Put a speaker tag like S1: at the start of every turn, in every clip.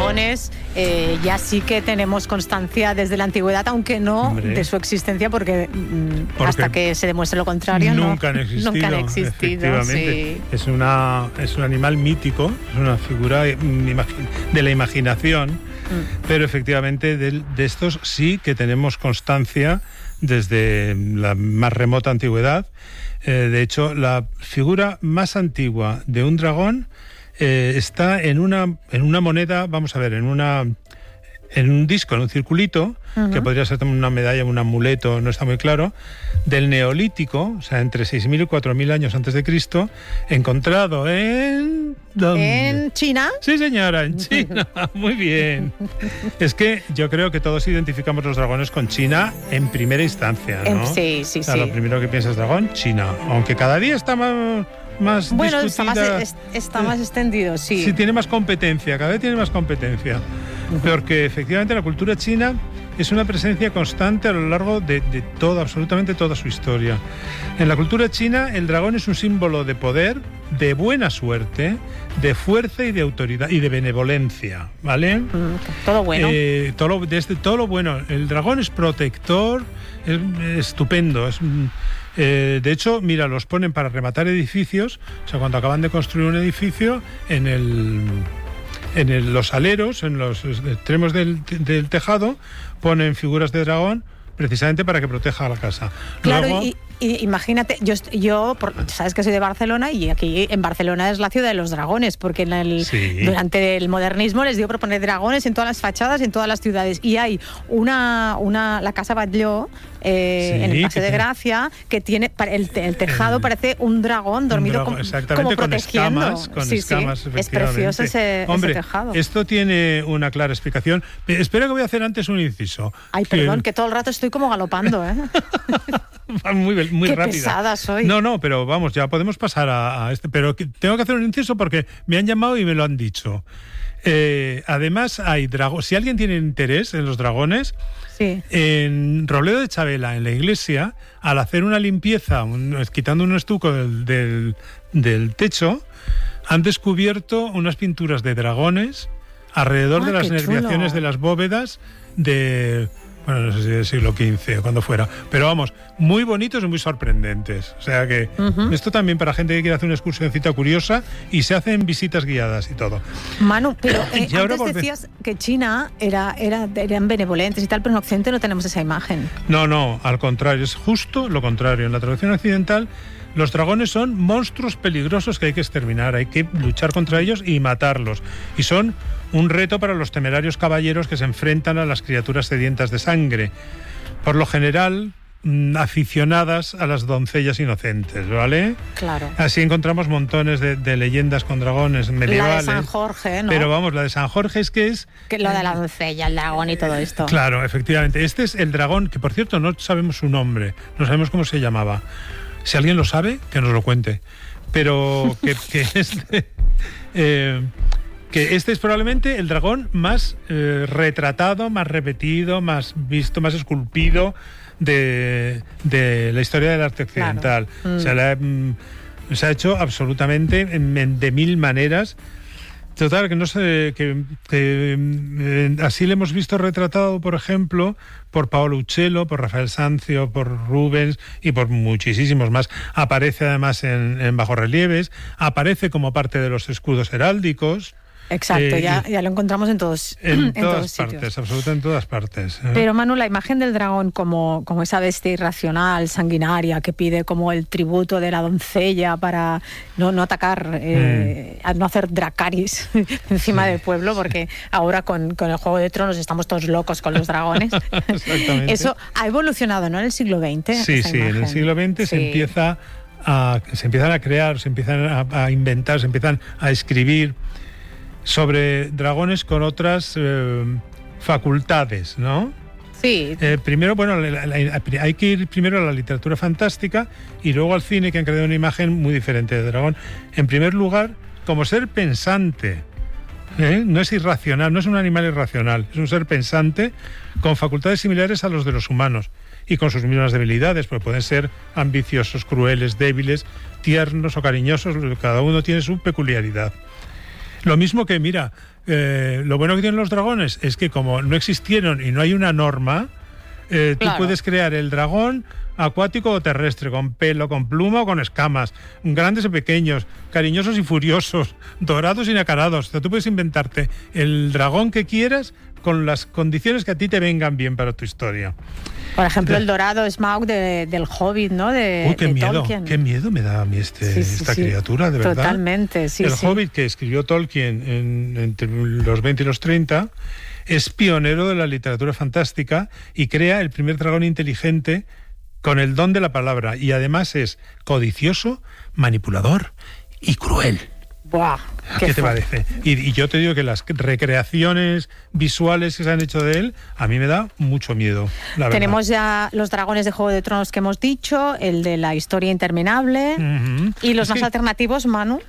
S1: dragones ya sí que tenemos constancia desde la antigüedad, aunque no de su existencia, porque hasta que se demuestre lo contrario
S2: nunca han existido.
S1: Nunca han existido,
S2: efectivamente.
S1: sí.
S2: Es un animal mítico, es una figura de la imaginación, pero efectivamente de estos sí que tenemos constancia desde la más remota antigüedad. De hecho, la figura más antigua de un dragón está en una moneda, vamos a ver, en un disco, en un circulito, que podría ser también una medalla, un amuleto, no está muy claro, del Neolítico, o sea, entre 6.000 y 4.000 años antes de Cristo, encontrado en... ¿dónde?
S1: ¿En China?
S2: Sí, señora, en China. Muy bien. Es que yo creo que todos identificamos los dragones con China en primera instancia, ¿no?
S1: Sí.
S2: O sea, lo primero que piensas dragón, China. Aunque cada día está más
S1: bueno,
S2: discutida.
S1: está más extendido, sí.
S2: Sí, tiene más competencia, cada vez tiene más competencia. Porque efectivamente la cultura china es una presencia constante a lo largo de absolutamente toda su historia. En la cultura china, el dragón es un símbolo de poder, de buena suerte, de fuerza y de autoridad y de benevolencia, ¿vale?
S1: Todo bueno.
S2: Todo lo bueno. El dragón es protector, es estupendo, de hecho, mira, los ponen para rematar edificios. O sea, cuando acaban de construir un edificio, en los aleros, en los extremos del tejado, ponen figuras de dragón precisamente para que proteja la casa.
S1: Claro,
S2: Luego,
S1: y imagínate, yo sabes que soy de Barcelona, y aquí en Barcelona es la ciudad de los dragones, porque durante el modernismo les dio por poner dragones en todas las fachadas, en todas las ciudades, y hay la Casa Batlló en el Paseo de Gracia, que tiene el tejado parece un dragón dormido, como protegiendo.
S2: Con escamas,
S1: es precioso ese tejado.
S2: Esto tiene una clara explicación. Espero que voy a hacer antes un inciso.
S1: Ay, perdón, que todo el rato estoy como galopando,
S2: muy
S1: Qué
S2: rápida.
S1: pesada soy.
S2: No, pero vamos, ya podemos pasar a este. Pero tengo que hacer un inciso porque me han llamado y me lo han dicho. Además, hay dragones. Si alguien tiene interés en los dragones,
S1: sí.
S2: En Robledo de Chavela, en la iglesia, al hacer una limpieza, quitando un estuco del techo, han descubierto unas pinturas de dragones alrededor de las nerviaciones de las bóvedas bueno, no sé si del siglo XV o cuando fuera, pero vamos, muy bonitos y muy sorprendentes. O sea que esto también para gente que quiere hacer una excursioncita curiosa, y se hacen visitas guiadas y todo.
S1: Manu, pero antes decías que China eran benevolentes y tal, pero en Occidente no tenemos esa imagen.
S2: No, al contrario, es justo lo contrario. En la tradición occidental, los dragones son monstruos peligrosos que hay que exterminar, hay que luchar contra ellos y matarlos. Y son un reto para los temerarios caballeros que se enfrentan a las criaturas sedientas de sangre. Por lo general, aficionadas a las doncellas inocentes, ¿vale?
S1: Claro.
S2: Así encontramos montones de leyendas con dragones medievales.
S1: La de San Jorge, ¿no?
S2: Pero vamos, la de San Jorge es que
S1: lo de la doncella, el dragón y todo esto.
S2: Claro, efectivamente. Este es el dragón, que por cierto no sabemos su nombre, no sabemos cómo se llamaba. Si alguien lo sabe, que nos lo cuente. Pero que este es probablemente el dragón más retratado, más repetido, más visto, más esculpido de la historia del arte occidental. Claro. Se ha hecho absolutamente de mil maneras. Total, que no sé, así le hemos visto retratado, por ejemplo, por Paolo Uccello, por Rafael Sanzio, por Rubens y por muchísimos más. Aparece además en bajorrelieves, aparece como parte de los escudos heráldicos.
S1: Exacto, ya lo encontramos en todas
S2: partes, absolutamente en todas partes.
S1: Pero Manu, la imagen del dragón como esa bestia irracional, sanguinaria, que pide como el tributo de la doncella para no atacar, no hacer dracaris encima del pueblo, porque ahora con el Juego de Tronos estamos todos locos con los dragones.
S2: Exactamente.
S1: Eso ha evolucionado, ¿no? En el siglo XX.
S2: Sí, en el siglo XX se empiezan a crear, se empiezan a inventar, se empiezan a escribir sobre dragones con otras facultades, ¿no?
S1: Sí.
S2: Primero, hay que ir primero a la literatura fantástica y luego al cine, que han creado una imagen muy diferente de dragón. En primer lugar, como ser pensante. No es irracional, no es un animal irracional, es un ser pensante con facultades similares a los de los humanos y con sus mismas debilidades, porque pueden ser ambiciosos, crueles, débiles, tiernos o cariñosos, cada uno tiene su peculiaridad. Lo mismo que, mira, lo bueno que tienen los dragones es que como no existieron y no hay una norma, tú puedes crear el dragón acuático o terrestre, con pelo, con pluma o con escamas, grandes y pequeños, cariñosos y furiosos, dorados y nacarados. O sea, tú puedes inventarte el dragón que quieras con las condiciones que a ti te vengan bien para tu historia.
S1: Por ejemplo, el dorado Smaug del Hobbit, ¿no?
S2: Qué miedo, qué miedo me da a mí esta criatura, de verdad.
S1: Totalmente, sí.
S2: El Hobbit que escribió Tolkien entre los 20 y los 30 es pionero de la literatura fantástica y crea el primer dragón inteligente con el don de la palabra, y además es codicioso, manipulador y cruel.
S1: ¡Buah!
S2: ¿Qué te parece? Y yo te digo que las recreaciones visuales que se han hecho de él, a mí me da mucho miedo, la verdad.
S1: Tenemos ya los dragones de Juego de Tronos que hemos dicho, el de la historia interminable, y los más alternativos, Manu.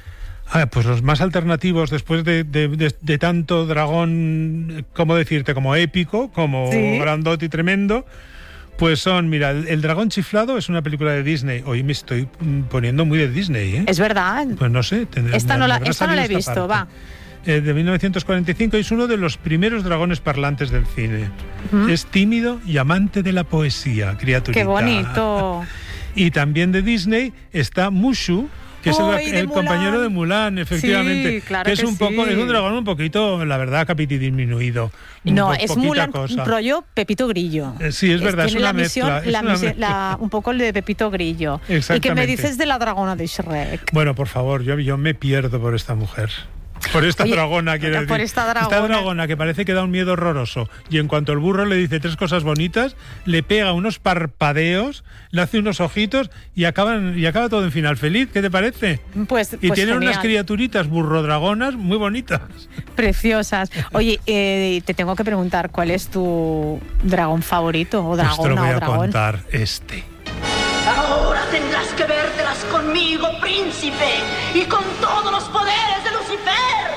S2: Pues los más alternativos, después de tanto dragón, ¿cómo decirte? Como épico, como grandote y tremendo, pues son, mira, El dragón chiflado es una película de Disney. Hoy me estoy poniendo muy de Disney, ¿eh?
S1: Es verdad.
S2: Pues no sé.
S1: Esta no la he visto, va.
S2: De 1945, es uno de los primeros dragones parlantes del cine. Es tímido y amante de la poesía, criaturita.
S1: ¡Qué bonito!
S2: Y también de Disney está Mushu, que es el compañero de Mulan, efectivamente.
S1: Sí, claro
S2: que es un poco, es un dragón un poquito, la verdad, disminuido.
S1: No, es Mulan, rollo Pepito Grillo.
S2: Sí, es verdad, es una mezcla.
S1: Un poco el de Pepito Grillo. ¿Y qué me dices de la dragona de Shrek?
S2: Bueno, por favor, yo me pierdo por esta mujer. Por esta dragona, quiero decir.
S1: Por esta dragona
S2: que parece que da un miedo horroroso. Y en cuanto el burro le dice tres cosas bonitas, le pega unos parpadeos, le hace unos ojitos y acaba todo en final feliz. ¿Qué te parece?
S1: Pues
S2: tiene
S1: genial.
S2: Unas criaturitas burrodragonas muy bonitas.
S1: Preciosas. Oye, te tengo que preguntar, ¿cuál es tu dragón favorito? O dragona,
S2: pues te lo voy a
S1: dragón.
S2: contar
S3: Ahora tendrás que vértelas conmigo, príncipe, y con todos los poderes de Lucifer.